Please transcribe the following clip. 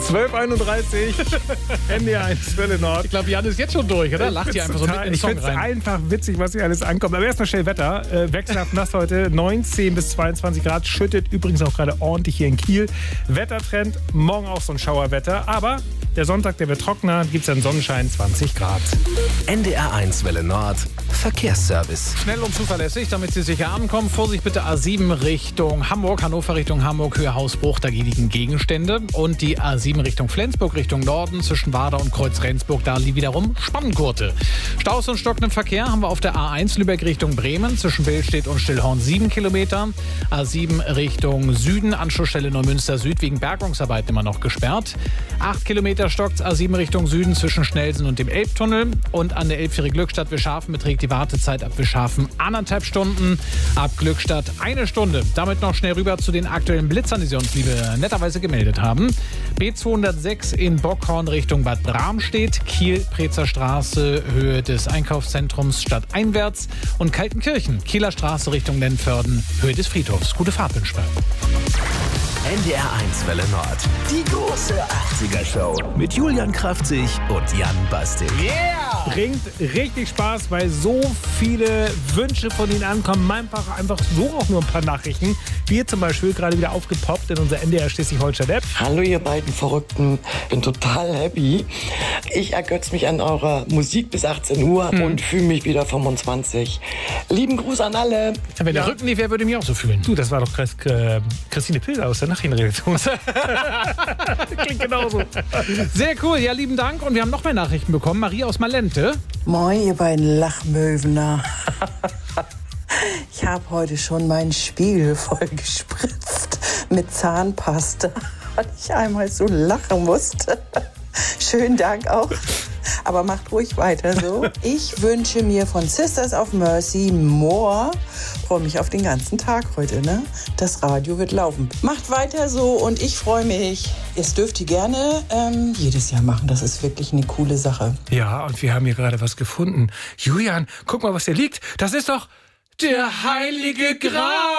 12:31 NDR1 Welle Nord. Ich glaube, Jan ist jetzt schon durch, oder? Lacht hier einfach so mit in den Song Ich finde rein. es einfach witzig, was hier alles ankommt. Aber erstmal schnell Wetter. Wechselhaft nass heute, 19 bis 22 Grad. Schüttet übrigens auch gerade ordentlich hier in Kiel. Wettertrend, morgen auch so ein Schauerwetter. Aber der Sonntag, der wird trockener. Gibt es dann Sonnenschein, 20 Grad. NDR1 Welle Nord. Verkehrsservice. Schnell und zuverlässig, damit Sie sicher ankommen. Vorsicht bitte A7 Richtung Hamburg, Hannover Richtung Hamburg, Höhe Hausbruch, da liegen Gegenstände. Und die A7 Richtung Flensburg, Richtung Norden, zwischen Wader und Kreuz Rendsburg, da wiederum Spanngurte. Staus und stockenden Verkehr haben wir auf der A1 Lübeck Richtung Bremen, zwischen Billstedt und Stillhorn 7 Kilometer. A7 Richtung Süden, Anschlussstelle Neumünster Süd, wegen Bergungsarbeiten immer noch gesperrt. 8 Kilometer stockt A7 Richtung Süden, zwischen Schnellsen und dem Elbtunnel. Und an der Elbfähre Glückstadt-Wischhafen beträgt die Wartezeit ab Wischhafen 1,5 Stunden, ab Glückstadt 1 Stunde. Damit noch schnell rüber zu den aktuellen Blitzern, die Sie uns netterweise gemeldet haben. B206 in Bockhorn Richtung Bad Bramstedt, Kiel-Prezer Straße, Höhe des Einkaufszentrums stadteinwärts und Kaltenkirchen, Kieler Straße Richtung Lennförden, Höhe des Friedhofs. Gute Fahrt wünschen wir. NDR1 Welle Nord. Die große 80er-Show. Mit Julian Kraftzig und Jan Bastik. Bringt richtig Spaß, weil so viele Wünsche von Ihnen ankommen. Einfach so auch nur ein paar Nachrichten. Wir zum Beispiel gerade wieder aufgepoppt in unser NDR Schleswig-Holstein-App. Hallo ihr beiden Verrückten, bin total happy. Ich ergötze mich an eurer Musik bis 18 Uhr und fühle mich wieder 25. Lieben Gruß an alle. Wenn der Rücken nicht wäre, würde ich mich auch so fühlen. Du, das war doch Christine Pilser aus der Nachrichtenredaktion. Klingt genauso. Sehr cool, ja, lieben Dank. Und wir haben noch mehr Nachrichten bekommen. Marie aus Malente. Moin, ihr beiden Lachmöwener. Ich habe heute schon meinen Spiegel voll gespritzt mit Zahnpasta, weil ich einmal so lachen musste. Schönen Dank auch. Aber macht ruhig weiter so. Ich wünsche mir von Sisters of Mercy more. Freue mich auf den ganzen Tag heute, ne? Das Radio wird laufen. Macht weiter so und ich freue mich. Das dürft ihr gerne jedes Jahr machen. Das ist wirklich eine coole Sache. Ja, und wir haben hier gerade was gefunden. Julian, guck mal, was hier liegt. Das ist doch der Heilige Gral.